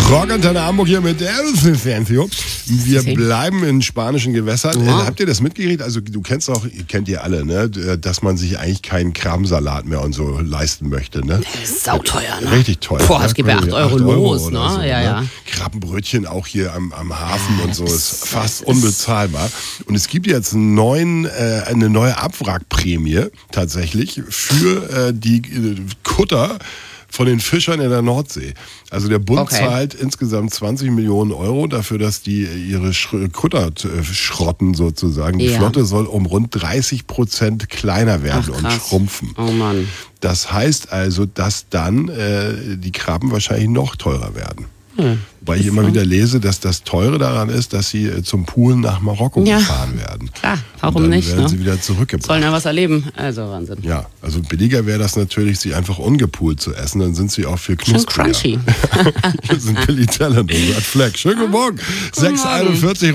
Rockantenne Hamburg hier mit Elfenfernseher. Wir bleiben in spanischen Gewässern. Ja. Habt ihr das mitgekriegt? Also du kennt ihr alle, ne? Dass man sich eigentlich keinen Krabbensalat mehr und so leisten möchte, ne? Das ist sauteuer, ne? Richtig teuer. Boah, es geht bei 8 Euro los, ne? So, Ja. Krabbenbrötchen auch hier am Hafen und so ist fast unbezahlbar. Und es gibt jetzt eine neue Abwrackprämie tatsächlich für die Kutter von den Fischern in der Nordsee. Also der Bund zahlt insgesamt 20 Millionen Euro dafür, dass die ihre Kutter schrotten sozusagen. Die Flotte soll um rund 30% kleiner werden und schrumpfen. Oh Mann. Das heißt also, dass dann die Krabben wahrscheinlich noch teurer werden. Weil ich immer wieder lese, dass das Teure daran ist, dass sie zum Pool nach Marokko gefahren werden. Klar, warum und dann nicht? werden sie wieder zurückgebracht. Sollen ja was erleben. Also Wahnsinn. Ja, also billiger wäre das natürlich, sie einfach ungepoolt zu essen. Dann sind sie auch viel knuspriger. Schön crunchy. Hier sind Billy Talent und Red Flag. Schönen guten Morgen. 6:41